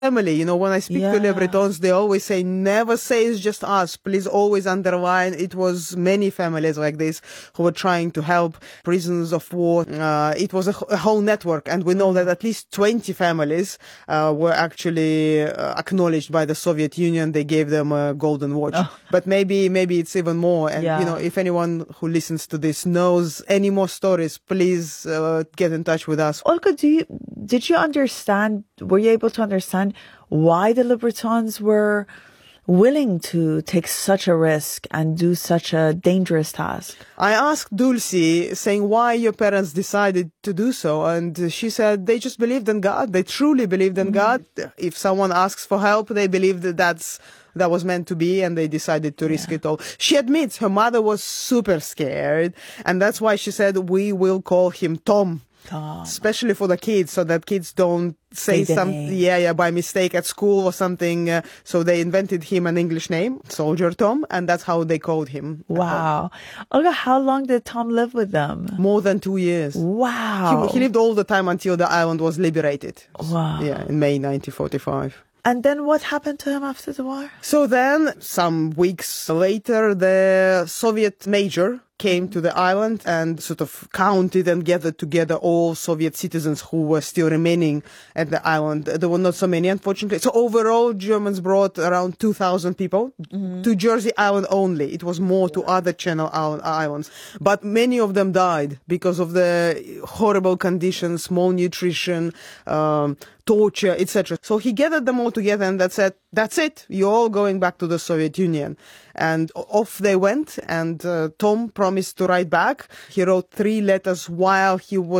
family. You know, when I speak to Le Bretons, they always say, never say it's just us. Please always underline it was many families like this who were trying to help prisoners of war. It was a whole network, and we know that at least 20 families were actually acknowledged by the Soviet Union. They gave them a golden watch. But maybe it's even more. And, you know, if anyone who listens to this knows any more stories, please get in touch with us. Olga, did you understand, were you able to understand why the Le Bretons were willing to take such a risk and do such a dangerous task? I asked Dulcie, saying why your parents decided to do so, and she said they just believed in God. They truly believed in God. If someone asks for help, they believe that was meant to be, and they decided to risk it all. She admits her mother was super scared, and that's why she said, we will call him Tom. Especially for the kids, so that kids don't say something, by mistake at school or something. So they invented him an English name, Soldier Tom, and that's how they called him. Wow. Olga, how long did Tom live with them? More than 2 years. Wow. He lived all the time until the island was liberated. Wow. Yeah, in May 1945. And then what happened to him after the war? So then, some weeks later, the Soviet major came to the island and sort of counted and gathered together all Soviet citizens who were still remaining at the island. There were not so many, unfortunately. So overall, Germans brought around 2,000 people to Jersey Island only. It was more to other Channel Islands. But many of them died because of the horrible conditions, malnutrition, torture, etc. So he gathered them all together and said, that's it. You're all going back to the Soviet Union. And off they went. And Tom promised to write back. He wrote 3 letters while he was